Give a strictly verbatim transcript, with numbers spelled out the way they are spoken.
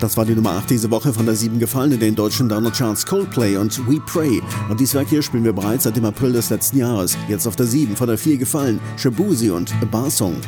Das war die Nummer acht diese Woche, von der sieben gefallen in den deutschen Download-Charts Coldplay und We Pray. Und dieses Werk hier spielen wir bereits seit dem April des letzten Jahres. Jetzt auf der sieben, von der vier gefallen Shaboozey und A Bar Song.